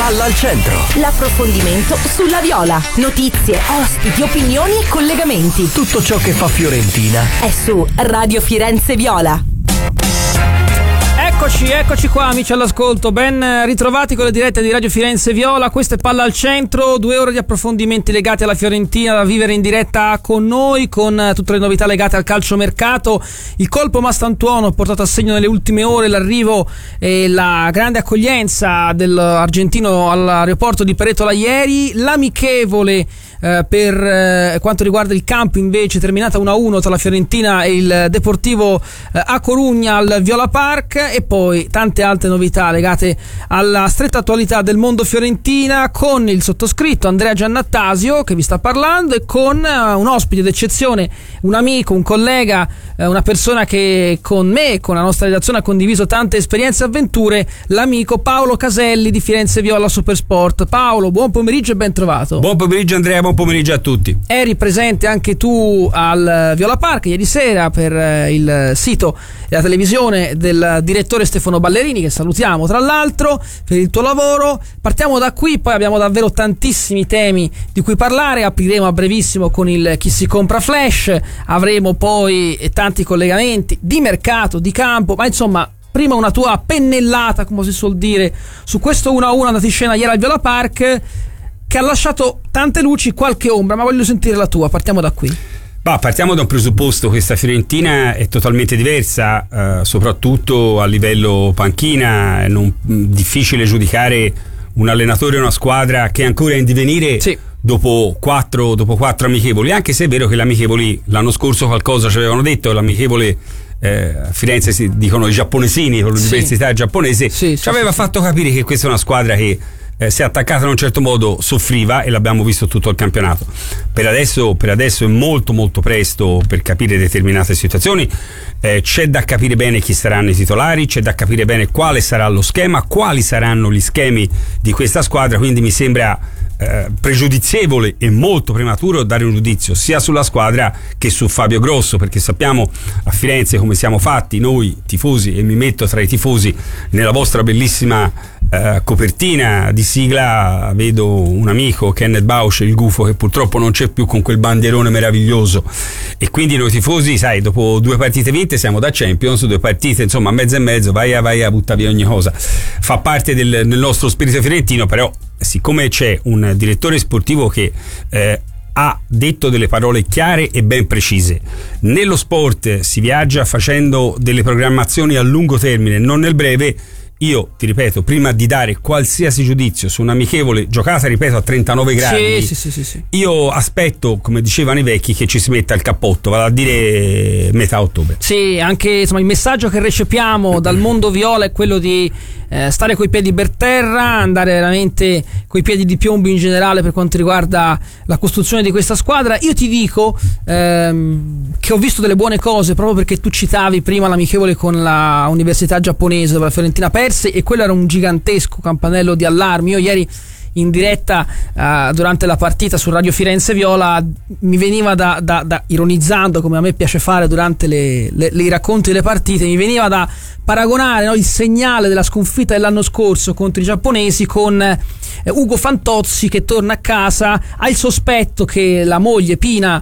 Palla al centro. L'approfondimento sulla Viola. Notizie, ospiti, opinioni e collegamenti. Tutto ciò che fa Fiorentina è su Radio Firenze Viola. Eccoci qua amici all'ascolto, ben ritrovati con le dirette di Radio Firenze Viola. Questa è Palla al Centro, 2 ore di approfondimenti legati alla Fiorentina da vivere in diretta con noi, con tutte le novità legate al calciomercato. Il colpo Mastantuono ha portato a segno nelle ultime ore l'arrivo e la grande accoglienza dell'argentino all'aeroporto di Peretola ieri. L'amichevole per quanto riguarda il campo invece terminata 1-1 tra la Fiorentina e il Deportivo a Corugna al Viola Park, e poi tante altre novità legate alla stretta attualità del mondo Fiorentina con il sottoscritto Andrea Giannattasio che vi sta parlando, e con un ospite d'eccezione, un amico, un collega, una persona che con me e con la nostra redazione ha condiviso tante esperienze e avventure, l'amico Paolo Caselli di Firenze Viola Supersport. Paolo, buon pomeriggio e ben trovato. Buon pomeriggio Andrea, buon pomeriggio a tutti. Eri presente anche tu al Viola Park ieri sera per il sito e la televisione del direttore Stefano Ballerini, che salutiamo tra l'altro per il tuo lavoro. Partiamo da qui, poi abbiamo davvero tantissimi temi di cui parlare. Apriremo a brevissimo con il Chi si compra flash, avremo poi tanti collegamenti di mercato, di campo, ma insomma prima una tua pennellata, come si suol dire, su questo 1-1 andato in scena ieri al Viola Park, che ha lasciato tante luci, qualche ombra, ma voglio sentire la tua. Partiamo da qui. Partiamo da un presupposto: questa Fiorentina è totalmente diversa, soprattutto a livello panchina. È difficile giudicare un allenatore e una squadra che è ancora in divenire, sì, dopo quattro amichevoli, anche se è vero che le amichevoli l'anno scorso qualcosa ci avevano detto. L'amichevole a Firenze si dicono i giapponesini con l'università, sì, giapponese, sì, ci aveva fatto capire che questa è una squadra che se attaccata in un certo modo soffriva, e l'abbiamo visto tutto il campionato. Per adesso è molto molto presto per capire determinate situazioni. C'è da capire bene chi saranno i titolari, c'è da capire bene quale sarà lo schema, quali saranno gli schemi di questa squadra, quindi mi sembra pregiudizievole e molto prematuro dare un giudizio sia sulla squadra che su Fabio Grosso, perché sappiamo a Firenze come siamo fatti noi tifosi, e mi metto tra i tifosi. Nella vostra bellissima copertina di sigla vedo un amico, Kenneth Bausch, il gufo, che purtroppo non c'è più con quel bandierone meraviglioso, e quindi noi tifosi, sai, dopo 2 partite vinte siamo da Champions, 2 partite insomma mezzo e mezzo, vai a buttare via ogni cosa. Fa parte del nostro spirito fiorentino, però siccome c'è un direttore sportivo che ha detto delle parole chiare e ben precise: nello sport si viaggia facendo delle programmazioni a lungo termine, non nel breve. Io ti ripeto, prima di dare qualsiasi giudizio su un'amichevole giocata, ripeto, a 39 gradi, sì. Io aspetto, come dicevano i vecchi, che ci si metta il cappotto, vale a dire metà ottobre. Sì, anche insomma il messaggio che recepiamo dal mondo viola è quello di stare coi piedi per terra, andare veramente coi piedi di piombo in generale per quanto riguarda la costruzione di questa squadra. Io ti dico che ho visto delle buone cose, proprio perché tu citavi prima l'amichevole con la Università Giapponese dove la Fiorentina perse, e quello era un gigantesco campanello di allarme. Io ieri in diretta durante la partita su Radio Firenze Viola mi veniva da ironizzando, come a me piace fare durante i racconti delle partite, mi veniva da paragonare, no, il segnale della sconfitta dell'anno scorso contro i giapponesi con Ugo Fantozzi che torna a casa, ha il sospetto che la moglie Pina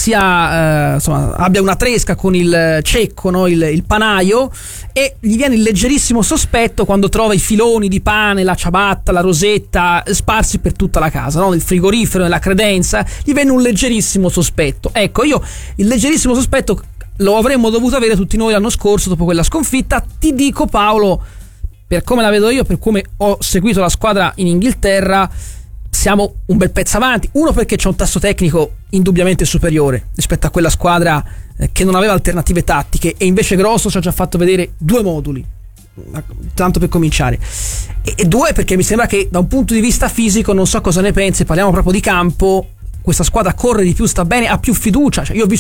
abbia una tresca con il cecco, no, il panaio, e gli viene il leggerissimo sospetto quando trova i filoni di pane, la ciabatta, la rosetta sparsi per tutta la casa, no? Nel frigorifero, nella credenza, gli viene un leggerissimo sospetto. Ecco, io il leggerissimo sospetto lo avremmo dovuto avere tutti noi l'anno scorso dopo quella sconfitta. Ti dico, Paolo, per come la vedo io, per come ho seguito la squadra in Inghilterra, siamo un bel pezzo avanti. Uno, perché c'è un tasso tecnico indubbiamente superiore rispetto a quella squadra che non aveva alternative tattiche, e invece Grosso ci ha già fatto vedere 2 moduli, tanto per cominciare, e 2 perché mi sembra che da un punto di vista fisico, non so cosa ne pensi, parliamo proprio di campo, questa squadra corre di più, sta bene, ha più fiducia. Cioè, io ho visto